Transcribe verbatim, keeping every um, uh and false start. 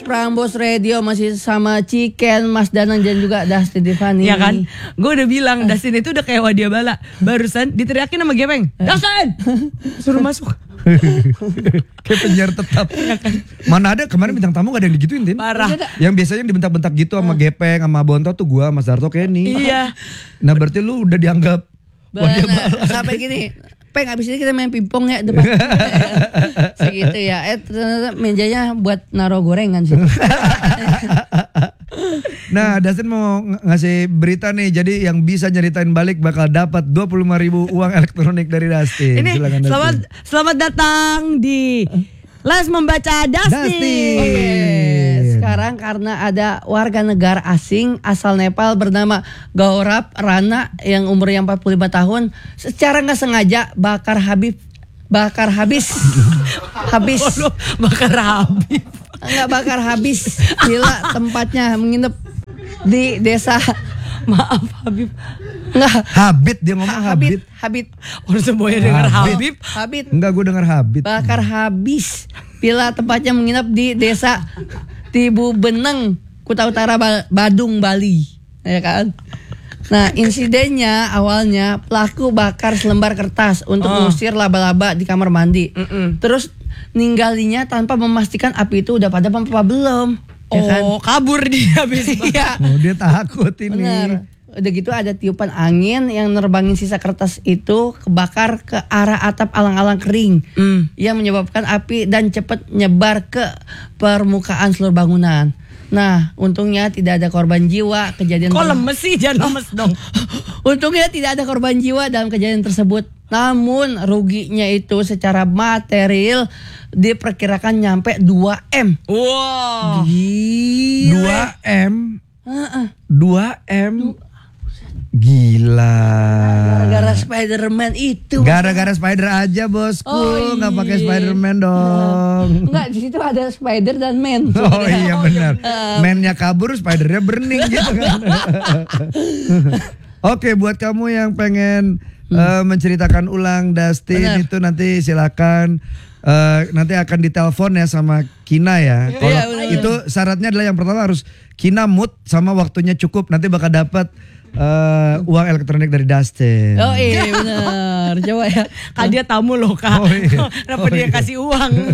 Prambos Radio masih sama Ciken, Mas Danang dan juga Dustin Tiffany. Ya kan? Gue udah bilang Dustin itu udah kayak Wadia Bala. Barusan diteriakin sama Gepeng. Dustin! Suruh masuk. Kayak penyiar tetap. Mana ada kemarin bintang tamu gak ada yang digituin, Tin? Parah. Yang biasanya dibentak-bentak gitu sama Gepeng, sama Bonto tuh gua, Mas Darto, Kenny. Iya. Nah berarti lu udah dianggap Wadia Bener, Bala. sampai gini. Peng, abis ini kita main pingpong ya depan. Segitu ya. Eh ternyata mejanya buat naruh gorengan sih. Nah, Dustin mau ng- ngasih berita nih. Jadi yang bisa nyeritain balik bakal dapat dua puluh lima ribu uang elektronik dari Dustin. Ini Silakan, Dustin. selamat selamat datang di Les Membaca Dustin. Dustin. Oke, sekarang karena ada warga negara asing asal Nepal bernama Gaurav Rana yang umurnya empat puluh lima tahun secara nggak sengaja bakar habis bakar habis habis Oh, bakar habis. nggak bakar habis bila tempatnya menginap di desa Maaf Habib. nggak Habit dia ngomong Habit. habit habit Orang semuanya dengar Habib. Habib. habit Enggak, gue denger Habit. bakar habis bila tempatnya menginap di desa Tibu Beneng, Kuta Utara, Ba- Badung, Bali, ya kan? Nah, insidennya awalnya pelaku bakar selembar kertas untuk Oh. mengusir laba-laba di kamar mandi. Mm-mm. Terus ninggalinya tanpa memastikan api itu udah pada apa belum, ya kan? Oh, kabur dia habis. Iya. Oh, dia takut ini. Benar. Udah gitu ada tiupan angin yang nerbangin sisa kertas itu kebakar ke arah atap alang-alang kering. Hmm. Yang menyebabkan api dan cepat nyebar ke permukaan seluruh bangunan. Nah, untungnya tidak ada korban jiwa kejadian Kok ter- lemes sih? Jangan lemes dong. Untungnya tidak ada korban jiwa dalam kejadian tersebut. Namun ruginya itu secara material diperkirakan nyampe dua M. Wow. Gila. dua M. Heeh. dua M. Gila. Gara-gara Spider-Man itu. Gara-gara Spider aja, bosku. Oh, Nggak pakai iya. Spider-Man dong. Enggak, di situ ada Spider dan Man. Oh iya benar. Eh, Man-nya kabur, Spider-nya burning gitu kan. Oke, buat kamu yang pengen eh, menceritakan ulang Dustin Benar. itu nanti silakan eh, nanti akan ditelepon ya sama Kina ya. Kalau Iya, benar. itu syaratnya adalah yang pertama harus Kina mood sama waktunya cukup, nanti bakal dapat eh, uang elektronik dari Dustin. Oh iya benar. Coba ya. Kan dia tamu loh kak. Oh, iya. Kenapa Oh, dia iya. kasih uang?